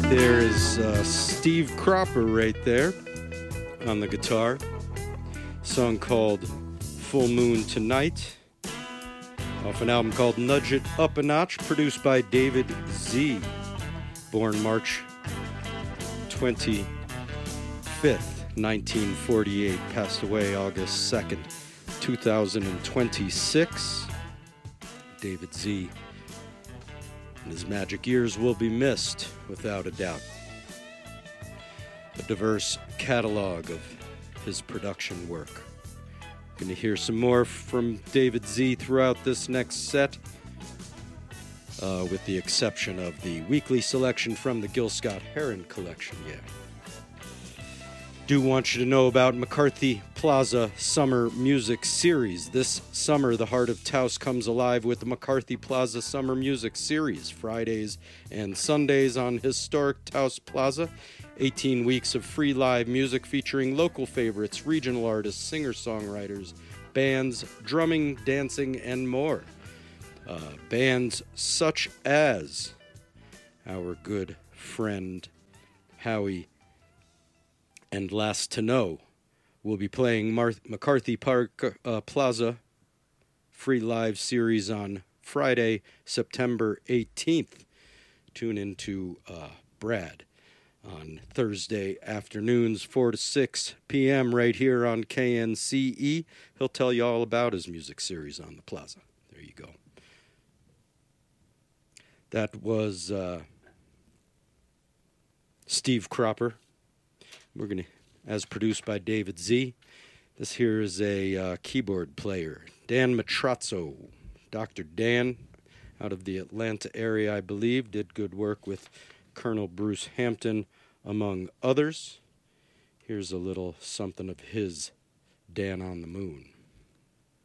There is Steve Cropper right there on the guitar. Song called Full Moon Tonight, off an album called Nudge It Up a Notch, produced by David Z. Born March 25th, 1948. Passed away August 2nd, 2026. David Z. and his magic years will be missed, without a doubt. A diverse catalog of his production work. Going to hear some more from David Z throughout this next set, with the exception of the weekly selection from the Gil Scott-Heron collection. Yeah. Do want you to know about McCarthy Plaza Summer Music Series. This summer, the heart of Taos comes alive with the McCarthy Plaza Summer Music Series, Fridays and Sundays on historic Taos Plaza. 18 weeks of free live music featuring local favorites, regional artists, singer-songwriters, bands, drumming, dancing, and more. Bands such as our good friend Howie and Last to Know will be playing McCarthy Park Plaza free live series on Friday, September 18th. Tune into Brad on Thursday afternoons, 4 to 6 p.m. right here on KNCE. He'll tell you all about his music series on the plaza. There you go. That was Steve Cropper. We're going to, as produced by David Z. This here is a keyboard player, Dan Matrazzo. Dr. Dan, out of the Atlanta area, I believe, did good work with Colonel Bruce Hampton, among others. Here's a little something of his Dan on the Moon.